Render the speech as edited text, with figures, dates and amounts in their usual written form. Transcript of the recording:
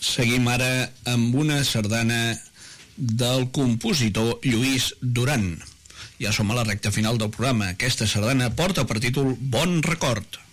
Seguim ara amb una sardana del compositor Lluís Duran. Ja som a la recta final del programa. Aquesta sardana porta per títol Bon Record.